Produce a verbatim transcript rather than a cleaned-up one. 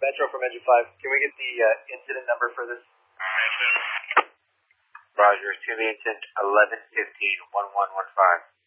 Metro from Engine five. Can we get the uh, incident number for this? Roger, two incident eleven fifteen one one one five.